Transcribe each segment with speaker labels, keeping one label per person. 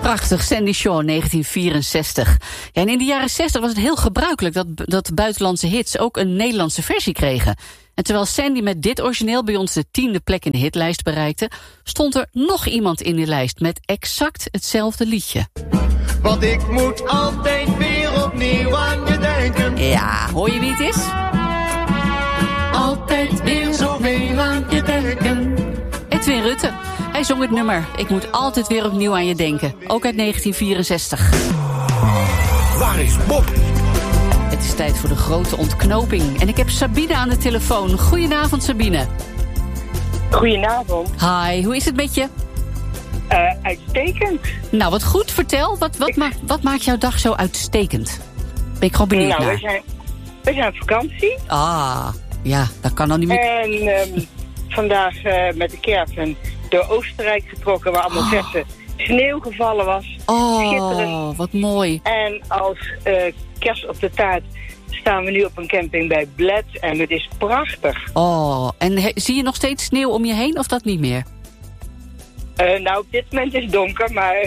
Speaker 1: Prachtig, Sandy Shaw, 1964. Ja, en in de jaren 60 was het heel gebruikelijk dat buitenlandse hits ook een Nederlandse versie kregen. En terwijl Sandy met dit origineel bij ons de 10e plek in de hitlijst bereikte, stond er nog iemand in die lijst met exact hetzelfde liedje.
Speaker 2: Want ik moet altijd weer opnieuw aan je denken.
Speaker 1: Ja, hoor je wie het is? Altijd weer zoveel aan je denken. Edwin Rutte. Hij zong het nummer Ik moet altijd weer opnieuw aan je denken. Ook uit 1964.
Speaker 3: Waar is Bob?
Speaker 1: Het is tijd voor de grote ontknoping. En ik heb Sabine aan de telefoon. Goedenavond, Sabine.
Speaker 4: Goedenavond.
Speaker 1: Hi, hoe is het met je?
Speaker 4: Uitstekend.
Speaker 1: Nou, wat goed. Vertel, wat maakt jouw dag zo uitstekend? Ben ik gewoon benieuwd naar.
Speaker 4: We zijn op vakantie.
Speaker 1: Ah, ja, dat kan dan niet meer.
Speaker 4: En vandaag met de caravan door Oostenrijk getrokken, waar allemaal verse sneeuw gevallen was.
Speaker 1: Oh,
Speaker 4: schitterend.
Speaker 1: Wat mooi.
Speaker 4: En als kerst op de taart staan we nu op een camping bij Bled en het is prachtig.
Speaker 1: Oh, en zie je nog steeds sneeuw om je heen of dat niet meer?
Speaker 4: Nou, op dit moment is het donker, maar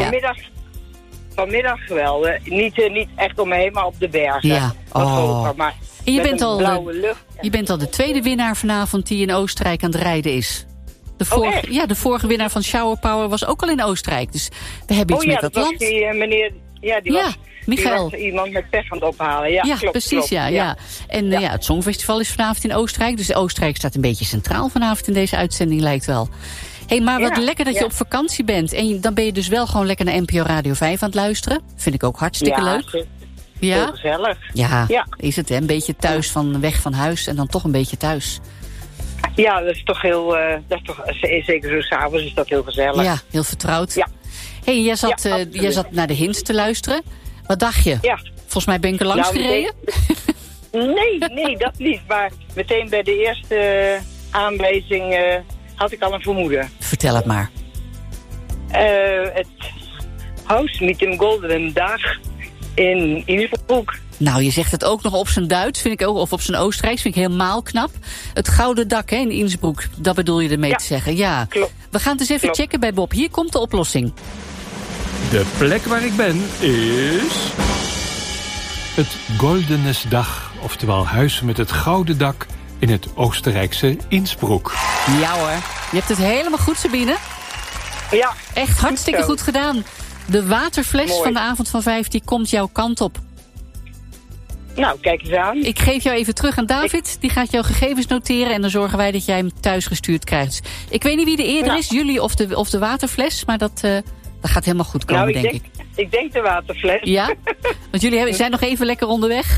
Speaker 4: vanmiddag wel. Niet echt om me heen, maar op de bergen.
Speaker 1: Ja.
Speaker 4: Wat hoger, maar
Speaker 1: en je
Speaker 4: met
Speaker 1: bent
Speaker 4: een blauwe lucht.
Speaker 1: Je bent al de tweede winnaar vanavond die in Oostenrijk aan het rijden is. De vorige winnaar van Shower Power was ook al in Oostenrijk. Dus we hebben iets met dat land.
Speaker 4: Die meneer,
Speaker 1: Michael.
Speaker 4: Die was iemand met pech aan het ophalen. Ja, klopt,
Speaker 1: precies,
Speaker 4: klopt.
Speaker 1: Ja. En het Songfestival is vanavond in Oostenrijk. Dus Oostenrijk staat een beetje centraal vanavond in deze uitzending, lijkt wel. Hé, maar wat lekker dat je op vakantie bent. En dan ben je dus wel gewoon lekker naar NPO Radio 5 aan het luisteren. Vind ik ook hartstikke leuk. Ja,
Speaker 4: heel gezellig.
Speaker 1: Ja, is het hè? Een beetje thuis weg van huis en dan toch een beetje thuis.
Speaker 4: Ja, dat is toch heel, zeker zo 's avonds is dat heel gezellig.
Speaker 1: Ja, heel vertrouwd.
Speaker 4: Ja.
Speaker 1: Hé, jij zat naar de hints te luisteren. Wat dacht je?
Speaker 4: Ja.
Speaker 1: Volgens mij ben ik er langs gereden.
Speaker 4: Nee, dat niet. Maar meteen bij de eerste aanwijzing had ik al een vermoeden.
Speaker 1: Vertel het maar.
Speaker 4: Het huis met een goldenen dag in Innsbruck.
Speaker 1: Nou, je zegt het ook nog op zijn Duits, vind ik ook, of op zijn Oostenrijks, vind ik helemaal knap. Het gouden dak hè, in Innsbruck, dat bedoel je ermee te zeggen. Ja,
Speaker 4: klopt.
Speaker 1: We gaan het eens even checken bij Bob. Hier komt de oplossing.
Speaker 3: De plek waar ik ben is het Goldenes Dag, oftewel huis met het gouden dak in het Oostenrijkse Innsbruck.
Speaker 1: Ja hoor, je hebt het helemaal goed, Sabine.
Speaker 4: Ja.
Speaker 1: Echt hartstikke goed gedaan. De waterfles van de avond van 5, die komt jouw kant op.
Speaker 4: Nou, kijk eens aan.
Speaker 1: Ik geef jou even terug aan David. Die gaat jouw gegevens noteren en dan zorgen wij dat jij hem thuis gestuurd krijgt. Ik weet niet wie er eerder is, jullie of de waterfles, maar dat gaat helemaal goed komen, denk ik.
Speaker 4: Ik denk de waterfles.
Speaker 1: Ja? Want jullie zijn nog even lekker onderweg?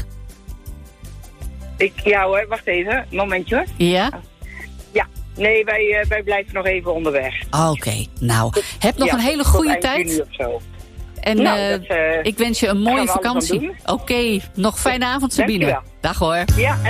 Speaker 4: Ja hoor, wacht even. Momentje hoor.
Speaker 1: Ja?
Speaker 4: Ja. Nee, wij blijven nog even onderweg.
Speaker 1: Oké. Nou, heb nog een hele goede tijd.
Speaker 4: Juni of zo.
Speaker 1: En ik wens je een mooie vakantie. Oké, nog fijne avond, Sabine.
Speaker 4: Dankjewel.
Speaker 1: Dag hoor.
Speaker 4: Ja.